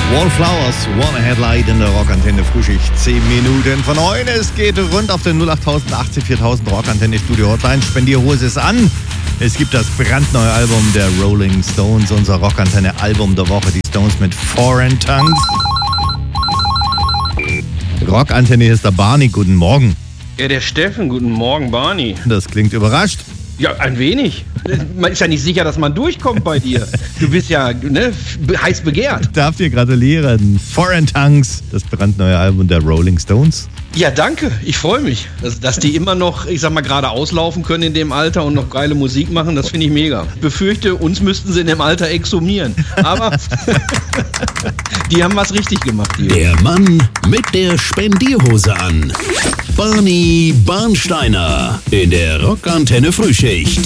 Wallflowers, One Headlight in der Rockantenne Frühschicht. 10 Minuten von 9. Es geht rund auf den 08080 4000 Rockantenne Studio Hotline. Spendierhose ist an. Es gibt das brandneue Album der Rolling Stones, unser Rockantenne Album der Woche. Die Stones mit Foreign Tongues. Rockantenne ist der Barney. Guten Morgen. Ja, der Steffen. Guten Morgen, Barney. Das klingt überrascht. Ja, ein wenig. Man ist ja nicht sicher, dass man durchkommt bei dir. Du bist ja heiß begehrt. Ich darf dir gratulieren. Foreign Tongues, das brandneue Album der Rolling Stones. Ja, danke. Ich freue mich, dass die immer noch, ich sag mal, gerade auslaufen können in dem Alter und noch geile Musik machen. Das finde ich mega. Ich befürchte, uns müssten sie in dem Alter exhumieren. Aber die haben was richtig gemacht. Die Der Mann mit der Spendierhose an. Barney Barnsteiner in der Rockantenne Frühschicht.